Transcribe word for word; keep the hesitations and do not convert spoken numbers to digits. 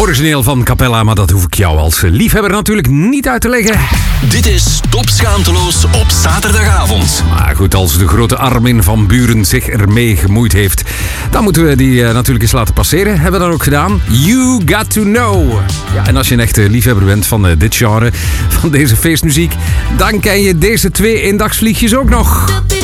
Origineel van Capella, maar dat hoef ik jou als liefhebber natuurlijk niet uit te leggen. Dit is Top Schaamteloos op zaterdagavond. Maar goed, als de grote Armin van Buuren zich ermee gemoeid heeft, dan moeten we die uh, natuurlijk eens laten passeren. Hebben we dat ook gedaan. You Got To Know. Ja, en als je een echte liefhebber bent van uh, dit genre, van deze feestmuziek, dan ken je deze twee eendagsvliegjes ook nog.